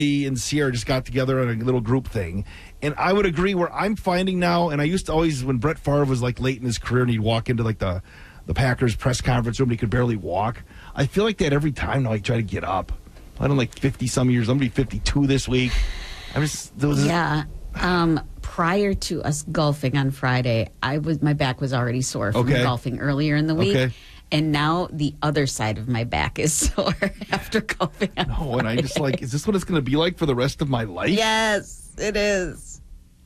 and Sierra just got together on a little group thing. And I would agree where I'm finding now, and I used to always, when Brett Favre was like late in his career and he'd walk into like the Packers press conference room and he could barely walk, I feel like that every time now I try to get up. I'm like 50-some years. I'm going to be 52 this week. Prior to us golfing on Friday, my back was already sore from golfing earlier in the week. Okay. And now the other side of my back is sore after golfing on Friday. And I'm just like, is this what it's going to be like for the rest of my life? Yes, it is.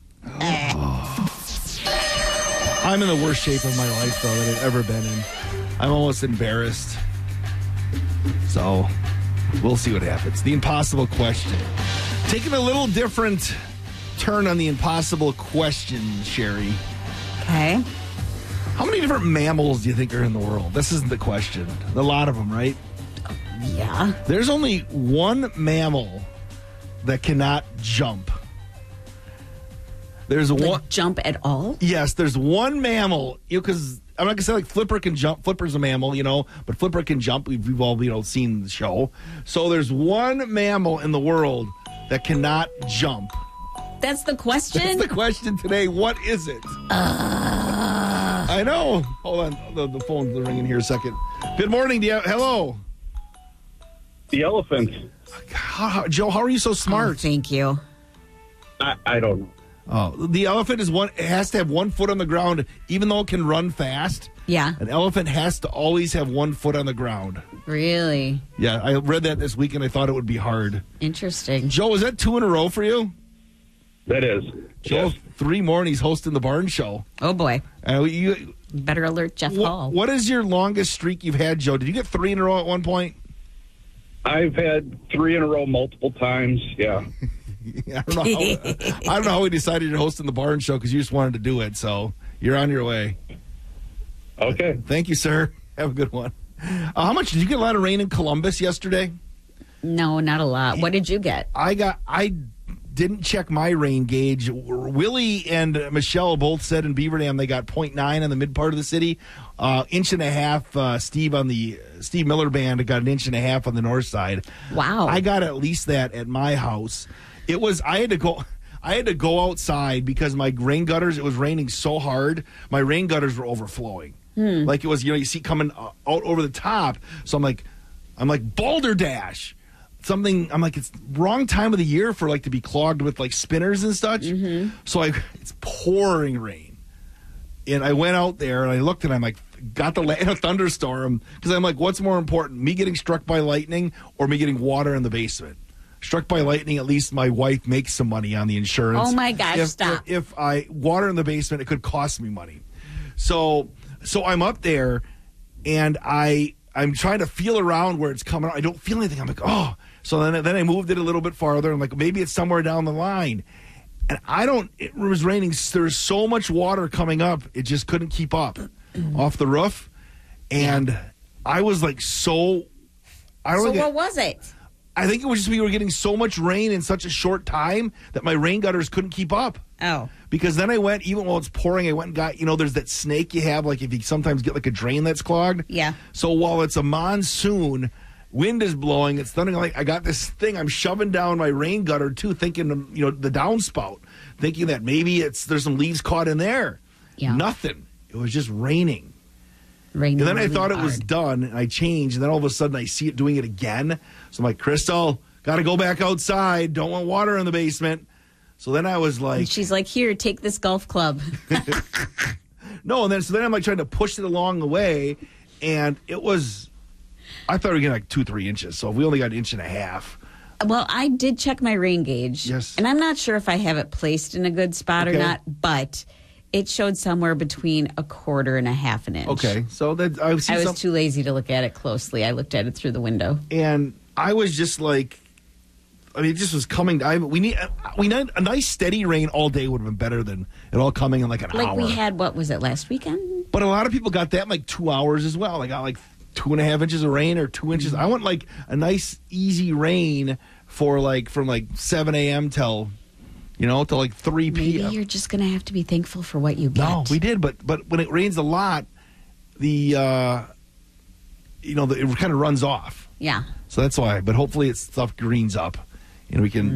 I'm in the worst shape of my life, though, that I've ever been in. I'm almost embarrassed. So, we'll see what happens. The impossible question. Taking a little different turn on the impossible question, Sherry. Okay. How many different mammals do you think are in the world? This isn't the question. A lot of them, right? Yeah. There's only one mammal that cannot jump. There's one jump at all? Yes, there's one mammal. Because I'm not gonna say like Flipper can jump. Flipper's a mammal, but Flipper can jump. We've all seen the show. So there's one mammal in the world that cannot jump. That's the question? That's the question today. What is it? I know. Hold on. The phone's ringing here a second. Good morning. Hello. The elephant. Joe, how are you so smart? Oh, thank you. I don't know. Oh, the elephant it has to have 1 foot on the ground, even though it can run fast. Yeah. An elephant has to always have 1 foot on the ground. Really? Yeah, I read that this week and I thought it would be hard. Interesting. Joe, is that 2 in a row for you? That is. Joe, 3 more and he's hosting the Barn Show. Oh, boy. You better alert Jeff Hall. What is your longest streak you've had, Joe? Did you get 3 in a row at one point? I've had 3 in a row multiple times, yeah. I don't know how we decided to host in the Barn Show because you just wanted to do it, so you're on your way. Okay. Thank you, sir. Have a good one. How much did you get? A lot of rain in Columbus yesterday? No, not a lot. What did you get? I didn't check my rain gauge. Willie and Michelle both said in Beaver Dam they got 0.9 in the mid part of the city. 1.5 inches. Steve on the Steve Miller Band got 1.5 inches on the north side. Wow. I got at least that at my house. I had to go outside because my rain gutters, it was raining so hard, my rain gutters were overflowing. Like it was, you see coming out over the top. So I'm like balderdash. I'm like, it's wrong time of the year for like to be clogged with like spinners and such. Mm-hmm. So it's pouring rain. And I went out there and I looked and I'm like, got the land of thunderstorm. Because I'm like, what's more important, me getting struck by lightning or me getting water in the basement? Struck by lightning, at least my wife makes some money on the insurance. Oh, my gosh, stop. If I water in the basement, it could cost me money. So I'm up there, and I'm trying to feel around where it's coming out. I don't feel anything. I'm like, oh. So then I moved it a little bit farther. I'm like, maybe it's somewhere down the line. And it was raining. There's so much water coming up, it just couldn't keep up off the roof. And I was like, what was it? I think it was just we were getting so much rain in such a short time that my rain gutters couldn't keep up. Oh. Because then I went, even while it's pouring, I went and got, there's that snake you have, like if you sometimes get like a drain that's clogged. Yeah. So while it's a monsoon, wind is blowing, it's thundering, like I got this thing I'm shoving down my rain gutter too, thinking, the downspout, thinking that maybe there's some leaves caught in there. Yeah. Nothing. It was just raining. And then I thought it was done, and I changed, and then all of a sudden I see it doing it again. So I'm like, Crystal, got to go back outside. Don't want water in the basement. So then I was like... And she's like, here, take this golf club. No, so then I'm like trying to push it along the way, and it was... I thought we were getting like 2-3 inches, so we only got 1.5 inches. Well, I did check my rain gauge. Yes. And I'm not sure if I have it placed in a good spot or not, but... It showed somewhere between 1/4 and 1/2 inch. Okay, so that I was too lazy to look at it closely. I looked at it through the window, and I was just like, it just was coming. We need a nice steady rain all day would have been better than it all coming in like an hour. Like we had, what was it, last weekend? But a lot of people got that in like 2 hours as well. They got like 2.5 inches of rain or 2 inches. I want like a nice easy rain for like from like 7 a.m. till like 3 p.m. Maybe you're just going to have to be thankful for what you get. No, we did, but when it rains a lot, it kind of runs off. Yeah. So that's why. But hopefully stuff greens up we can